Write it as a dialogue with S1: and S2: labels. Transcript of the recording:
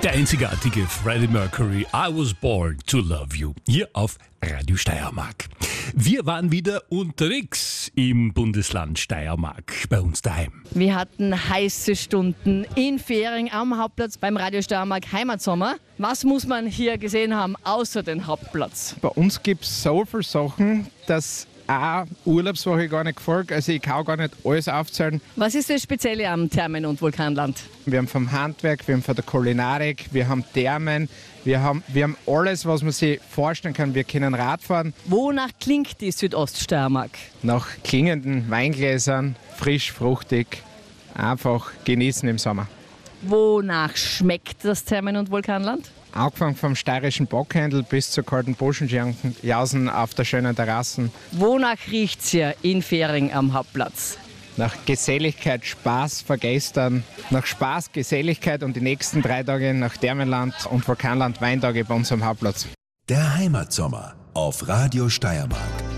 S1: Der einzigartige Freddie Mercury, I Was Born to Love You, hier auf Radio Steiermark. Wir waren wieder unterwegs im Bundesland Steiermark, bei uns daheim.
S2: Wir hatten heiße Stunden in Fähring am Hauptplatz beim Radio Steiermark Heimatsommer. Was muss man hier gesehen haben, außer den Hauptplatz?
S3: Bei uns gibt es so viele Sachen, dass eine Urlaubswoche gar nicht gefällt. Also ich kann gar nicht alles aufzählen.
S2: Was ist das Spezielle am Thermen- und Vulkanland?
S3: Wir haben vom Handwerk, wir haben von der Kulinarik, wir haben Thermen, wir haben alles, was man sich vorstellen kann. Wir können Radfahren.
S2: Wonach klingt die Südoststeiermark?
S3: Nach klingenden Weingläsern, frisch, fruchtig, einfach genießen im Sommer.
S2: Wonach schmeckt das Thermen- und Vulkanland?
S3: Angefangen vom steirischen Bockhändel bis zur kalten Buschenjausen auf der schönen Terrassen.
S2: Wonach riecht's hier in Fähring am Hauptplatz?
S3: Nach Geselligkeit, Spaß, Vergestern. Nach Spaß, Geselligkeit und die nächsten 3 Tage nach Thermenland und Vulkanland Weintage bei uns am Hauptplatz.
S4: Der Heimatsommer auf Radio Steiermark.